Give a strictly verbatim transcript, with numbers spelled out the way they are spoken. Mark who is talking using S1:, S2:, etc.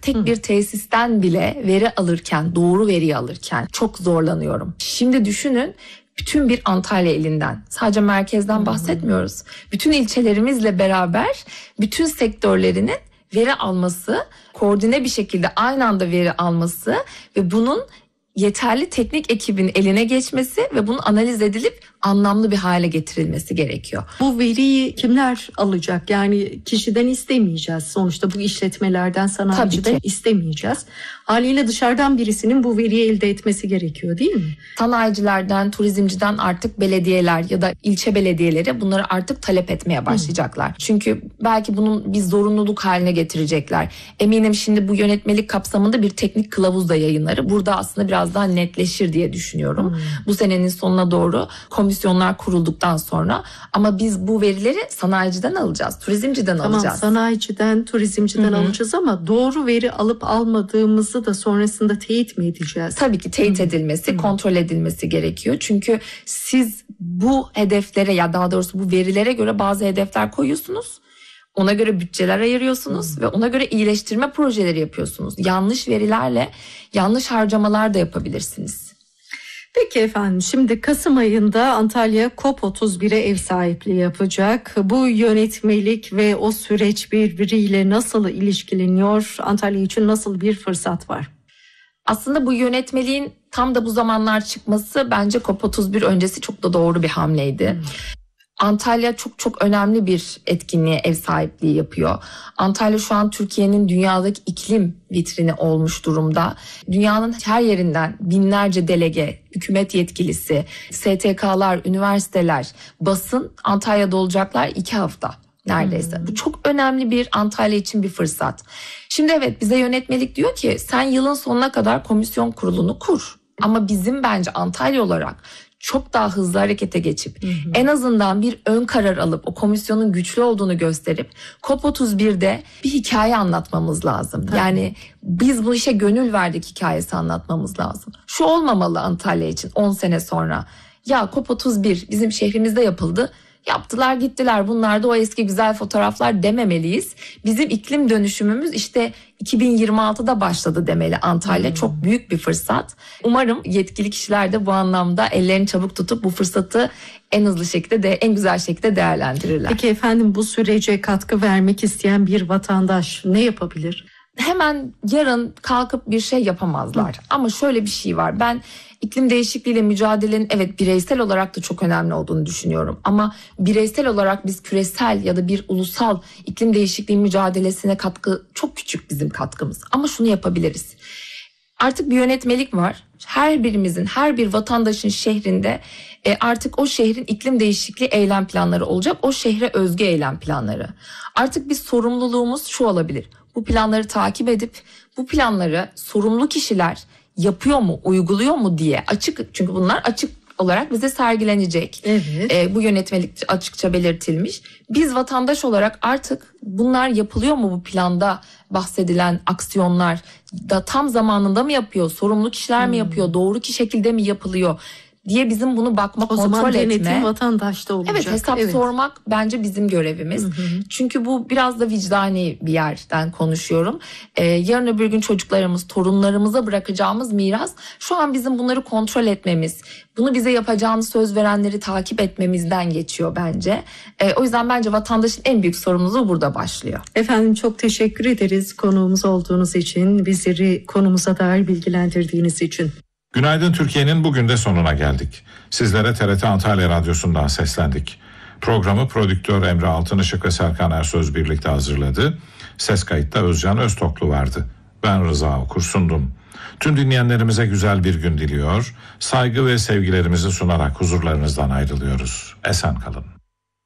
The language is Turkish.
S1: tek bir tesisten bile veri alırken, doğru veriyi alırken çok zorlanıyorum. Şimdi düşünün, bütün bir Antalya elinden, sadece merkezden bahsetmiyoruz. Bütün ilçelerimizle beraber bütün sektörlerinin veri alması, koordine bir şekilde aynı anda veri alması ve bunun yeterli teknik ekibin eline geçmesi ve bunun analiz edilip anlamlı bir hale getirilmesi gerekiyor.
S2: Bu veriyi kimler alacak? Yani kişiden istemeyeceğiz. Sonuçta bu işletmelerden, sanayiciden istemeyeceğiz. Haliyle dışarıdan birisinin bu veriyi elde etmesi gerekiyor, değil mi?
S1: Sanayicilerden, turizmciden artık belediyeler ya da ilçe belediyeleri bunları artık talep etmeye başlayacaklar. Hı. Çünkü belki bunun bir zorunluluk haline getirecekler. Eminim şimdi bu yönetmelik kapsamında bir teknik kılavuz da yayınları. Burada aslında biraz daha netleşir diye düşünüyorum. Hı. Bu senenin sonuna doğru komisyonlar kurulduktan sonra, ama biz bu verileri sanayiciden alacağız, turizmciden
S2: tamam,
S1: alacağız.
S2: Sanayiciden, turizmciden Hı-hı. alacağız ama doğru veri alıp almadığımızı da sonrasında teyit mi edeceğiz?
S1: Tabii ki teyit Hı-hı. edilmesi, Hı-hı. kontrol edilmesi gerekiyor. Çünkü siz bu hedeflere, ya daha doğrusu bu verilere göre bazı hedefler koyuyorsunuz. Ona göre bütçeler ayırıyorsunuz hmm. ve ona göre iyileştirme projeleri yapıyorsunuz. Yanlış verilerle yanlış harcamalar da yapabilirsiniz.
S2: Peki efendim, şimdi Kasım ayında Antalya COP otuz bire ev sahipliği yapacak. Bu yönetmelik ve o süreç birbiriyle nasıl ilişkileniyor? Antalya için nasıl bir fırsat var?
S1: Aslında bu yönetmeliğin tam da bu zamanlar çıkması bence COP otuz bir öncesi çok da doğru bir hamleydi. Hmm. Antalya çok çok önemli bir etkinliğe ev sahipliği yapıyor. Antalya şu an Türkiye'nin dünyadaki iklim vitrini olmuş durumda. Dünyanın her yerinden binlerce delege, hükümet yetkilisi, S T K'lar, üniversiteler, basın Antalya'da olacaklar iki hafta neredeyse. Hmm. Bu çok önemli bir Antalya için bir fırsat. Şimdi evet, bize yönetmelik diyor ki sen yılın sonuna kadar komisyon kurulunu kur. Ama bizim bence Antalya olarak çok daha hızlı harekete geçip hı hı. en azından bir ön karar alıp o komisyonun güçlü olduğunu gösterip COP otuz birde bir hikaye anlatmamız lazım. Tabii. Yani biz bu işe gönül verdik hikayesi anlatmamız lazım. Şu olmamalı Antalya için on sene sonra. Ya COP otuz bir bizim şehrimizde yapıldı. Yaptılar gittiler, bunlar da o eski güzel fotoğraflar dememeliyiz. Bizim iklim dönüşümümüz işte iki bin yirmi altıda başladı demeli Antalya. Hmm. Çok büyük bir fırsat. Umarım yetkili kişiler de bu anlamda ellerini çabuk tutup bu fırsatı en hızlı şekilde de en güzel şekilde değerlendirirler.
S2: Peki efendim, bu sürece katkı vermek isteyen bir vatandaş ne yapabilir?
S1: Hemen yarın kalkıp bir şey yapamazlar. Hı. Ama şöyle bir şey var. Ben iklim değişikliğiyle mücadelenin evet bireysel olarak da çok önemli olduğunu düşünüyorum. Ama bireysel olarak biz küresel ya da bir ulusal iklim değişikliği mücadelesine katkı çok küçük bizim katkımız. Ama şunu yapabiliriz. Artık bir yönetmelik var. Her birimizin, her bir vatandaşın şehrinde e, artık o şehrin iklim değişikliği eylem planları olacak. O şehre özgü eylem planları. Artık biz sorumluluğumuz şu olabilir. Bu planları takip edip bu planları sorumlu kişiler yapıyor mu, uyguluyor mu diye açık, çünkü bunlar açık olarak bize sergilenecek. Evet. E, bu yönetmelik açıkça belirtilmiş. Biz vatandaş olarak artık bunlar yapılıyor mu, bu planda bahsedilen aksiyonlar da tam zamanında mı yapıyor, sorumlu kişiler hmm. mi yapıyor, doğru ki şekilde mi yapılıyor diye bizim bunu bakma,
S2: o
S1: kontrol etme. O zaman
S2: denetim vatandaşta olacak.
S1: Evet, hesap evet. sormak bence bizim görevimiz. Hı hı. Çünkü bu biraz da vicdani bir yerden konuşuyorum. Ee, yarın öbür gün çocuklarımız, torunlarımıza bırakacağımız miras şu an bizim bunları kontrol etmemiz, bunu bize yapacağını söz verenleri takip etmemizden geçiyor bence. Ee, o yüzden bence vatandaşın en büyük sorumluluğu burada başlıyor.
S2: Efendim, çok teşekkür ederiz konuğumuz olduğunuz için, bizleri konumuza dair bilgilendirdiğiniz için.
S3: Günaydın Türkiye'nin bugün de sonuna geldik. Sizlere T R T Antalya Radyosu'ndan seslendik. Programı prodüktör Emre Altınışık ve Serkan Ersöz birlikte hazırladı. Ses kayıtta Özcan Öztoklu vardı. Ben Rıza Okur sundum. Tüm dinleyenlerimize güzel bir gün diliyor. Saygı ve sevgilerimizi sunarak huzurlarınızdan ayrılıyoruz. Esen kalın.